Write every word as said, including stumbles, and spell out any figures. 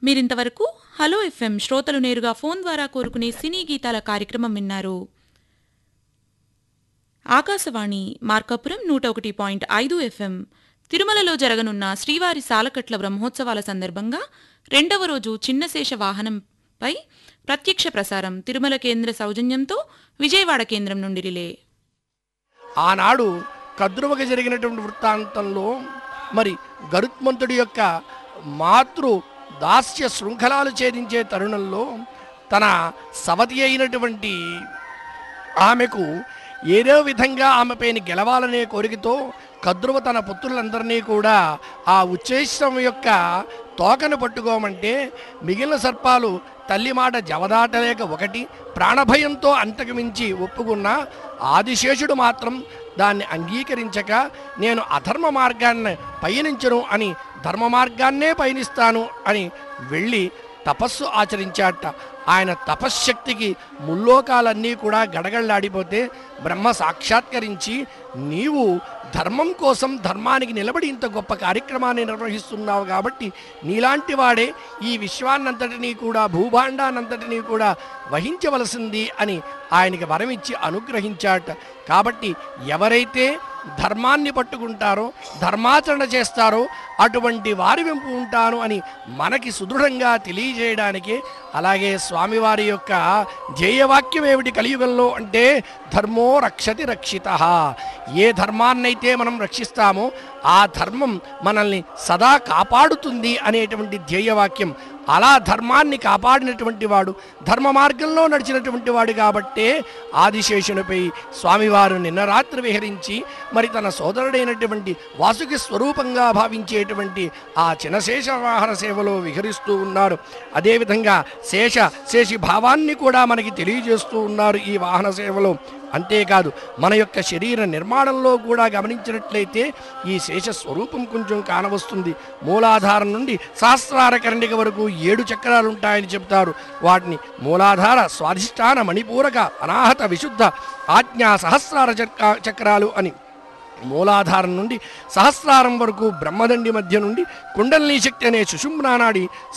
మీరింతవరకు hello FM శ్రోతలు నేరుగా ఫోన్ ద్వారా కోరుకునే సినీ గీతాల కార్యక్రమం విన్నారు. ఆకాశవాణి మార్కాపురం నూట ఒకటి పాయింట్ ఐదు ఎఫ్ఎం. తిరుమలలో జరగనున్న శ్రీవారి సాలకట్ల బ్రహ్మోత్సవాల సందర్భంగా రెండవ రోజు చిన్నశేష వాహనంపై ప్రత్యక్ష ప్రసారం తిరుమల కేంద్ర సౌజన్యంతో విజయవాడ కేంద్రం నుండి రిలే. ఆనాడు కద్రువకు జరిగినటువంటి వృత్తాంతంలో మరి గరుత్మంతుడి యొక్క మాతృ దాస్య శృంఖలాలు ఛేదించే తరుణంలో తన సవతి అయినటువంటి ఆమెకు ఏదో విధంగా ఆమెపైన గెలవాలనే కోరికతో కద్రువ తన పుత్రులందరినీ కూడా ఆ ఉచ్చేష్టం యొక్క తోకను పట్టుకోమంటే మిగిలిన సర్పాలు తల్లి మాట జవదాటలేక ఒకటి ప్రాణభయంతో అంతకుమించి ఒప్పుకున్న ఆదిశేషుడు మాత్రం దాన్ని అంగీకరించక నేను అధర్మ మార్గాన్ని పయనించను అని ధర్మ మార్గాన్నే పయనిస్తాను అని వెళ్ళి తపస్సు ఆచరించాట. ఆయన తపశ్శక్తికి ముల్లోకాలన్నీ కూడా గడగళ్ళాడిపోతే బ్రహ్మ సాక్షాత్కరించి నీవు ధర్మం కోసం ధర్మానికి నిలబడి ఇంత గొప్ప కార్యక్రమాన్ని నిర్వహిస్తున్నావు కాబట్టి నీలాంటి వాడే ఈ విశ్వాన్నంతటినీ కూడా భూభాండానంతటినీ కూడా వహించవలసింది అని ఆయనకి వరమిచ్చి అనుగ్రహించాట. కాబట్టి ఎవరైతే ధర్మాన్ని పట్టుకుంటారో ధర్మాచరణ చేస్తారో అటువంటి వారి వెంపు ఉంటాను అని మనకి సుదృఢంగా తెలియజేయడానికే. అలాగే స్వామివారి యొక్క ధ్యేయవాక్యం ఏమిటి కలియుగంలో అంటే ధర్మో రక్షతి రక్షితః. ఏ ధర్మాన్నైతే మనం రక్షిస్తామో ఆ ధర్మం మనల్ని సదా కాపాడుతుంది అనేటువంటి ధ్యేయవాక్యం. అలా ధర్మాన్ని కాపాడినటువంటి వాడు ధర్మ మార్గంలో నడిచినటువంటి వాడు కాబట్టే ఆదిశేషునిపై స్వామివారు నిన్న రాత్రి విహరించి మరి తన సోదరుడైనటువంటి వాసుకి స్వరూపంగా భావించేటువంటి ఆ చినశేష వాహన సేవలో విహరిస్తూ ఉన్నారు. అదేవిధంగా శేష శేషి భావాన్ని కూడా మనకి తెలియజేస్తూ ఉన్నారు ఈ వాహన సేవలో. అంతేకాదు మన యొక్క శరీర నిర్మాణంలో కూడా గమనించినట్లయితే ఈ శేష స్వరూపం కొంచెం కానవస్తుంది. మూలాధారం నుండి సహస్రార కర్ణిక వరకు ఏడు చక్రాలు ఉంటాయని చెప్తారు. వాటిని మూలాధార, స్వాధిష్టాన, మణిపూరక, అనాహత, విశుద్ధ, ఆజ్ఞా, సహస్రార చక్రాలు అని. మూలాధారం నుండి సహస్రారం వరకు బ్రహ్మదండి మధ్య నుండి కుండలినీ శక్తి అనే సుషుమ్నానాడి